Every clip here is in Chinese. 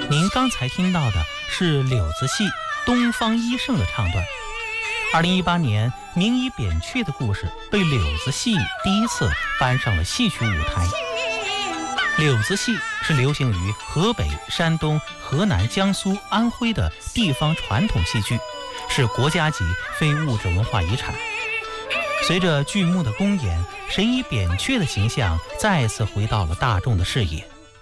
您刚才听到的是柳子戏《东方医圣》的唱段。2018年，名医扁鹊的故事被柳子戏第一次搬上了戏曲舞台。柳子戏是流行于河北、山东、河南、江苏、安徽的地方传统戏剧，是国家级非物质文化遗产。随着剧目的公演，神医扁鹊的形象再次回到了大众的视野。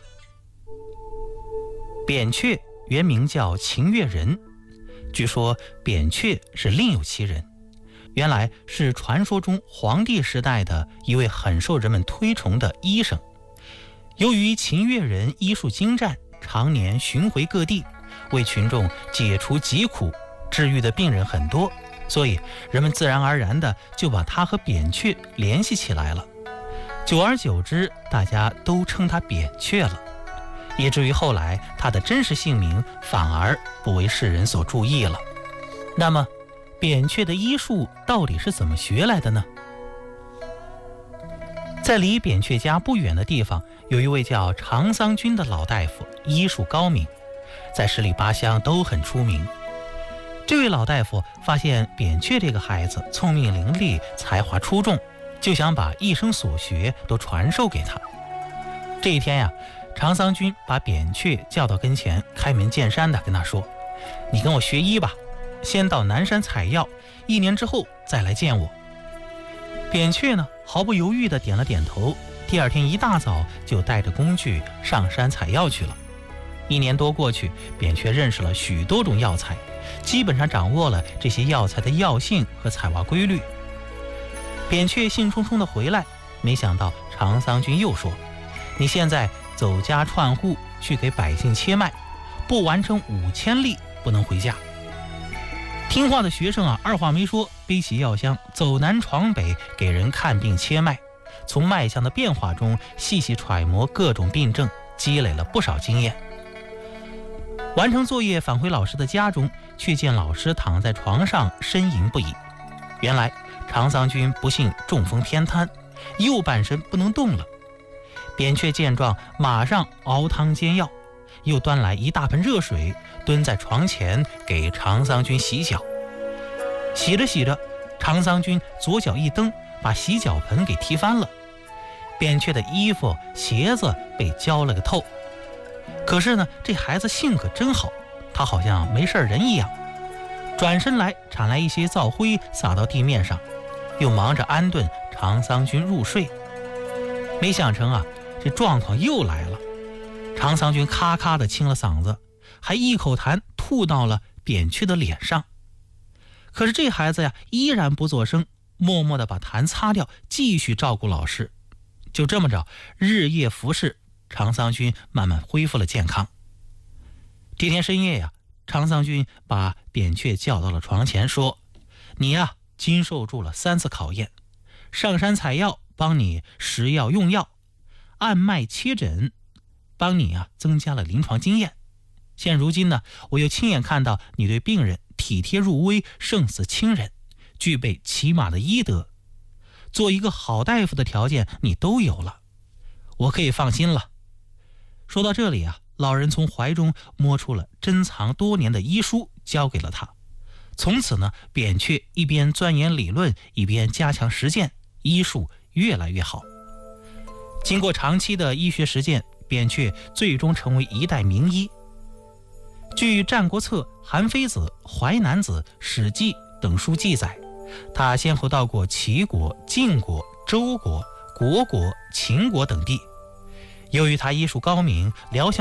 扁鹊原名叫秦越人，据说扁鹊是另有其人，原来是传说中黄帝时代的一位很受人们推崇的医生。由于秦越人医术精湛，常年巡回各地，为群众解除疾苦，治愈的病人很多，所以人们自然而然的就把他和扁鹊联系起来了。久而久之，大家都称他扁鹊了，以至于后来他的真实姓名反而不为世人所注意了。那么扁鹊的医术到底是怎么学来的呢？在离扁鹊家不远的地方，有一位叫常桑君的老大夫，医术高明，在十里八乡都很出名。这位老大夫发现扁鹊这个孩子聪明伶俐，才华出众，就想把一生所学都传授给他。这一天呀，常桑君把扁鹊叫到跟前，开门见山地跟他说：“你跟我学医吧，先到南山采药，1年之后再来见我。”扁鹊呢，毫不犹豫地点了点头。第二天一大早就带着工具上山采药去了。1年多过去，扁鹊认识了许多种药材，基本上掌握了这些药材的药性和采挖规律。扁鹊兴冲冲地回来，没想到常桑君又说：“你现在走家串户去给百姓切脉，不完成5000粒不能回家。”听话的学生啊，二话没说，背起药箱走南闯北给人看病切脉，从脉象的变化中细细揣摩各种病症，积累了不少经验。完成作业返回老师的家中，却见老师躺在床上呻吟不已。原来常桑君不幸中风偏瘫，右半身不能动了。扁鹊见状，马上熬汤煎药，又端来一大盆热水，蹲在床前给常桑君洗脚。洗着洗着，常桑君左脚一蹬，把洗脚盆给踢翻了。扁鹊的衣服鞋子被浇了个透。可是呢，这孩子性可真好，他好像没事人一样，转身来铲来一些皂灰撒到地面上，又忙着安顿常桑君入睡。没想成啊，这状况又来了。常桑君咔咔地清了嗓子，还一口痰吐到了扁鹊的脸上。可是这孩子呀，依然不作声，默默地把痰擦掉，继续照顾老师。就这么着，日夜服侍，常桑君慢慢恢复了健康。这天深夜呀，常桑君把扁鹊叫到了床前，说：“你呀，经受住了3次考验，上山采药，帮你食药用药，按脉切诊，帮你增加了临床经验。现如今呢，我又亲眼看到你对病人体贴入微，胜似亲人，具备起码的医德，做一个好大夫的条件你都有了，我可以放心了。”说到这里啊，老人从怀中摸出了珍藏多年的医书，交给了他。从此呢，扁鹊一边钻研理论，一边加强实践，医术越来越好。经过长期的医学实践，扁鹊最终成为一代名医。据《战国策》《韩非子》《淮南子》《史记》等书记载，他先后到过齐国、晋国、周国、虢国、秦国等地。由于他医术高明，疗效